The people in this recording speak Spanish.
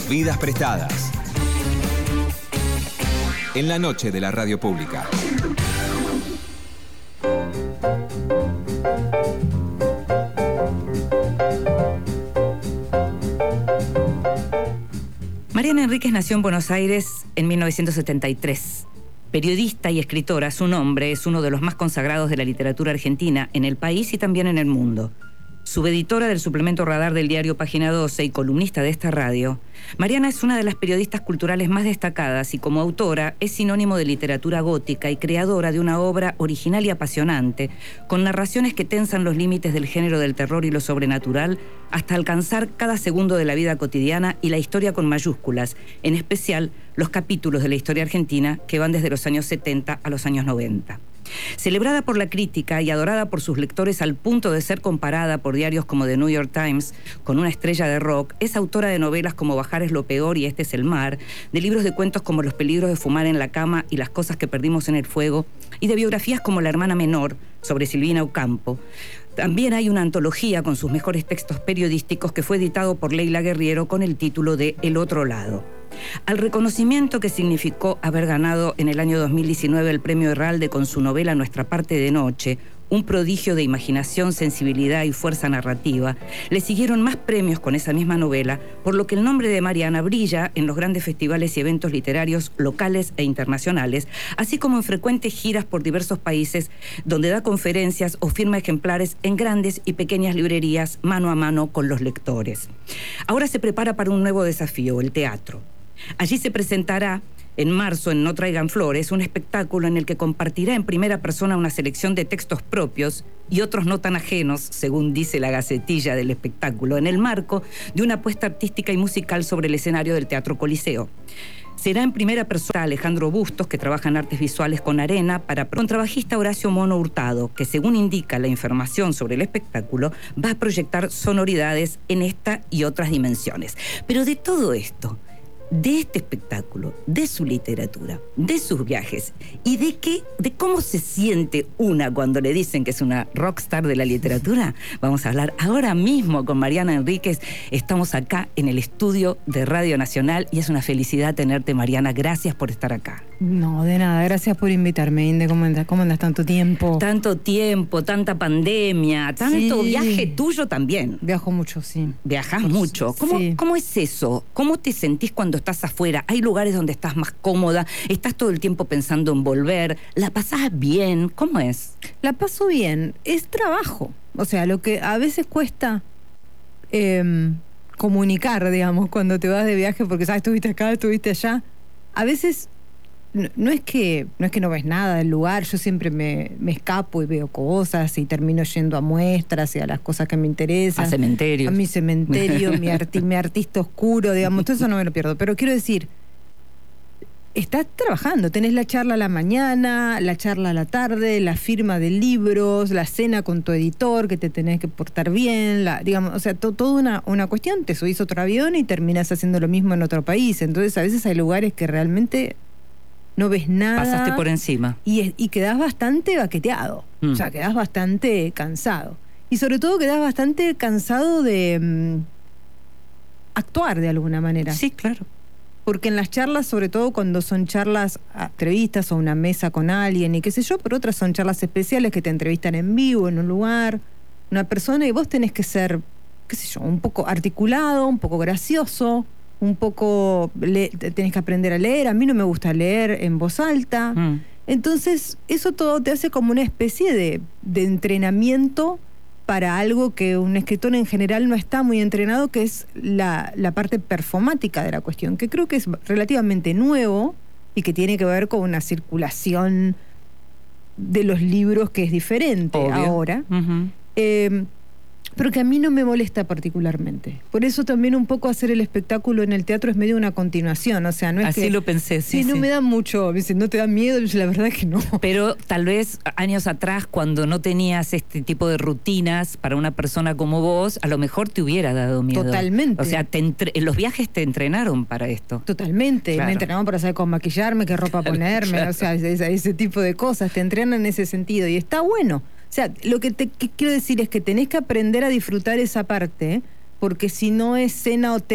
Vidas prestadas. En la noche de la radio pública. Mariana Enríquez nació en Buenos Aires en 1973. Periodista y escritora, su nombre es uno de los más consagrados de la literatura argentina en el país y también en el mundo. Subeditora del suplemento Radar del diario Página 12 y columnista de esta radio, Mariana es una de las periodistas culturales más destacadas y como autora es sinónimo de literatura gótica y creadora de una obra original y apasionante, con narraciones que tensan los límites del género del terror y lo sobrenatural hasta alcanzar cada segundo de la vida cotidiana y la historia con mayúsculas, en especial los capítulos de la historia argentina que van desde los años 70 a los años 90. Celebrada por la crítica y adorada por sus lectores al punto de ser comparada por diarios como The New York Times con una estrella de rock, es autora de novelas como Bajar es lo peor y Este es el mar, de libros de cuentos como Los peligros de fumar en la cama y Las cosas que perdimos en el fuego, y de biografías como La hermana menor, sobre Silvina Ocampo. También hay una antología con sus mejores textos periodísticos que fue editado por Leila Guerriero con el título de El otro lado. Al reconocimiento que significó haber ganado en el año 2019 el Premio Herralde con su novela Nuestra parte de noche, un prodigio de imaginación, sensibilidad y fuerza narrativa, le siguieron más premios con esa misma novela, por lo que el nombre de Mariana brilla en los grandes festivales y eventos literarios locales e internacionales, así como en frecuentes giras por diversos países donde da conferencias o firma ejemplares en grandes y pequeñas librerías mano a mano con los lectores. Ahora se prepara para un nuevo desafío, el teatro. Allí se presentará en marzo en No Traigan Flores, un espectáculo en el que compartirá en primera persona una selección de textos propios y otros no tan ajenos, según dice la gacetilla del espectáculo, en el marco de una apuesta artística y musical sobre el escenario del Teatro Coliseo. Será en primera persona Alejandro Bustos, que trabaja en artes visuales con Arena, para contrabajista Horacio Mono Hurtado, que según indica la información sobre el espectáculo, va a proyectar sonoridades en esta y otras dimensiones. Pero de todo esto, de este espectáculo, de su literatura, de sus viajes y de cómo se siente una cuando le dicen que es una rockstar de la literatura, vamos a hablar ahora mismo con Mariana Enríquez. Estamos acá en el estudio de Radio Nacional y es una felicidad tenerte, Mariana. Gracias por estar acá. No, de nada, gracias por invitarme, Inde. ¿Cómo andas tanto tiempo? Tanto tiempo, tanta pandemia, tanto viaje tuyo también. Viajo mucho, sí. Viajás mucho. ¿Cómo es eso? ¿Cómo te sentís cuando estás afuera? ¿Hay lugares donde estás más cómoda? ¿Estás todo el tiempo pensando en volver? ¿La pasás bien? ¿Cómo es? La paso bien. Es trabajo. O sea, lo que a veces cuesta comunicar, digamos, cuando te vas de viaje, porque sabes, estuviste acá, estuviste allá. A veces no es que no ves nada del lugar. Yo siempre me escapo y veo cosas y termino yendo a muestras y a las cosas que me interesan. A cementerios. A mi cementerio, mi artista oscuro, digamos, todo eso no me lo pierdo. Pero quiero decir, estás trabajando, tenés la charla a la mañana, la charla a la tarde, la firma de libros, la cena con tu editor, que te tenés que portar bien, digamos, o sea, toda una cuestión. Te subís a otro avión y terminás haciendo lo mismo en otro país. Entonces a veces hay lugares que realmente no ves nada. Pasaste por encima. Y quedás bastante baqueteado. O sea, quedás bastante cansado. Y sobre todo quedás bastante cansado de actuar de alguna manera. Sí, claro. Porque en las charlas, sobre todo cuando son charlas, entrevistas o una mesa con alguien y qué sé yo, pero otras son charlas especiales que te entrevistan en vivo, en un lugar, una persona, y vos tenés que ser, qué sé yo, un poco articulado, un poco gracioso, un poco tenés que aprender a leer. A mí no me gusta leer en voz alta. Entonces eso todo te hace como una especie de entrenamiento para algo que un escritor en general no está muy entrenado, que es la parte performática de la cuestión, que creo que es relativamente nuevo y que tiene que ver con una circulación de los libros que es diferente. Obvio. Ahora. Pero que a mí no me molesta particularmente. Por eso también un poco hacer el espectáculo en el teatro es medio una continuación, o sea, no es así que... lo pensé, sí. No me da mucho, me dicen, ¿no te da miedo? Yo, la verdad es que no. Pero tal vez años atrás, cuando no tenías este tipo de rutinas para una persona como vos, a lo mejor te hubiera dado miedo. Totalmente. O sea, los viajes te entrenaron para esto. Totalmente. Claro. Me entrenaron para saber cómo maquillarme, qué ropa ponerme, claro. O sea, ese tipo de cosas, te entrenan en ese sentido y está bueno. O sea, lo que quiero decir es que tenés que aprender a disfrutar esa parte, porque si no es cena o